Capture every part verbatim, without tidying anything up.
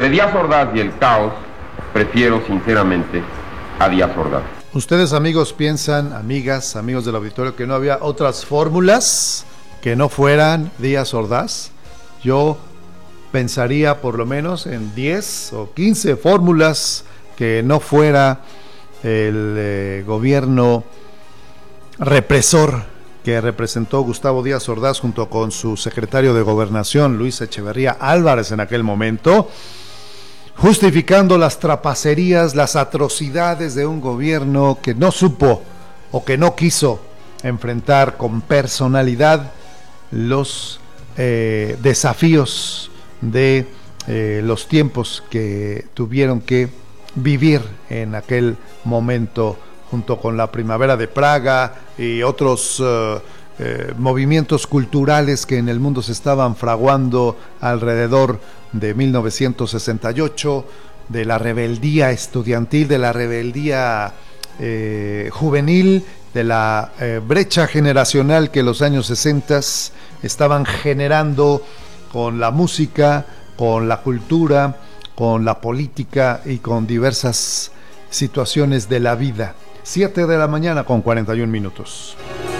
Entre Díaz Ordaz y el caos, prefiero sinceramente a Díaz Ordaz. ¿Ustedes, amigos, piensan, amigas, amigos del auditorio, que no había otras fórmulas que no fueran Díaz Ordaz? Yo pensaría por lo menos en diez o quince fórmulas que no fuera el eh, gobierno represor que representó Gustavo Díaz Ordaz junto con su secretario de Gobernación, Luis Echeverría Álvarez, en aquel momento, justificando las trapacerías, las atrocidades de un gobierno que no supo o que no quiso enfrentar con personalidad los eh, desafíos de eh, los tiempos que tuvieron que vivir en aquel momento, junto con la Primavera de Praga y otros uh, eh, movimientos culturales que en el mundo se estaban fraguando alrededor de mil novecientos sesenta y ocho, de la rebeldía estudiantil, de la rebeldía eh, juvenil, de la eh, brecha generacional que los años sesenta estaban generando con la música, con la cultura, con la política y con diversas situaciones de la vida. siete de la mañana con cuarenta y un minutos.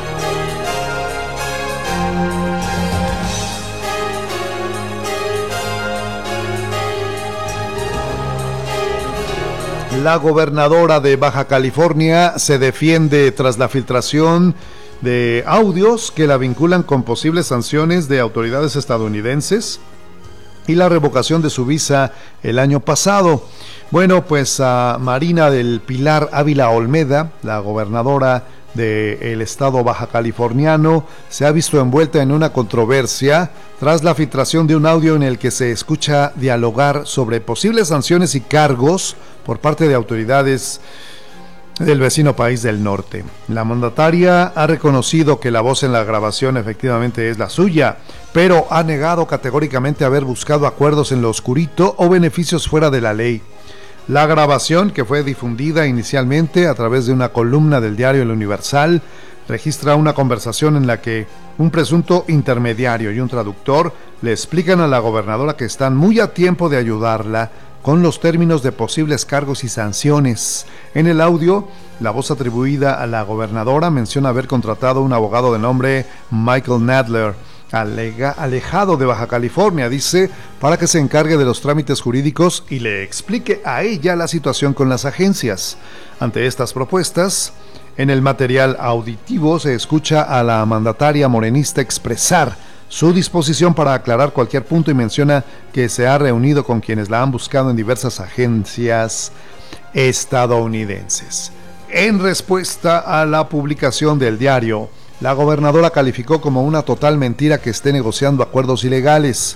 La gobernadora de Baja California se defiende tras la filtración de audios que la vinculan con posibles sanciones de autoridades estadounidenses y la revocación de su visa el año pasado. Bueno, pues a Marina del Pilar Ávila Olmeda, la gobernadora del estado baja californiano, se ha visto envuelta en una controversia tras la filtración de un audio en el que se escucha dialogar sobre posibles sanciones y cargos por parte de autoridades del vecino país del norte. La mandataria ha reconocido que la voz en la grabación efectivamente es la suya, pero ha negado categóricamente haber buscado acuerdos en lo oscurito o beneficios fuera de la ley. La grabación, que fue difundida inicialmente a través de una columna del diario El Universal, registra una conversación en la que un presunto intermediario y un traductor le explican a la gobernadora que están muy a tiempo de ayudarla con los términos de posibles cargos y sanciones. En el audio, la voz atribuida a la gobernadora menciona haber contratado a un abogado de nombre Michael Nadler, alega, alejado de Baja California, dice, para que se encargue de los trámites jurídicos y le explique a ella la situación con las agencias. Ante estas propuestas, en el material auditivo se escucha a la mandataria morenista expresar su disposición para aclarar cualquier punto y menciona que se ha reunido con quienes la han buscado en diversas agencias estadounidenses. En respuesta a la publicación del diario, la gobernadora calificó como una total mentira que esté negociando acuerdos ilegales.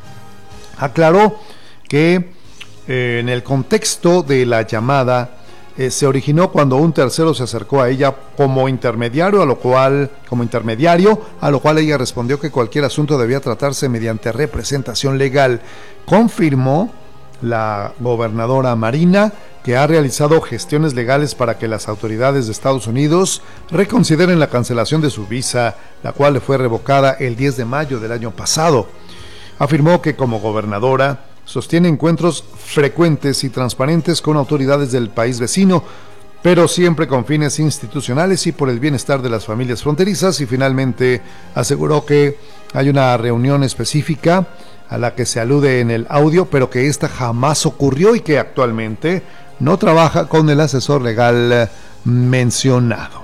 Aclaró que eh, en el contexto de la llamada eh, se originó cuando un tercero se acercó a ella como intermediario, a lo cual como intermediario, a lo cual ella respondió que cualquier asunto debía tratarse mediante representación legal. Confirmó la gobernadora Marina que ha realizado gestiones legales para que las autoridades de Estados Unidos reconsideren la cancelación de su visa, la cual le fue revocada el diez de mayo del año pasado. Afirmó que como gobernadora sostiene encuentros frecuentes y transparentes con autoridades del país vecino, pero siempre con fines institucionales y por el bienestar de las familias fronterizas, y finalmente aseguró que hay una reunión específica a la que se alude en el audio, pero que esta jamás ocurrió y que actualmente no trabaja con el asesor legal mencionado.